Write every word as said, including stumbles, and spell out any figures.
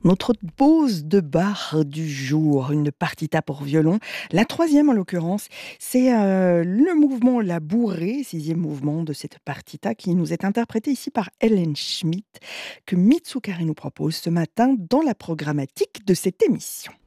Notre pause de bar du jour, une partita pour violon. La troisième en l'occurrence, c'est euh, le mouvement La Bourrée, sixième mouvement de cette partita qui nous est interprété ici par Hélène Schmidt, que Mitsukari nous propose ce matin dans la programmatique de cette émission.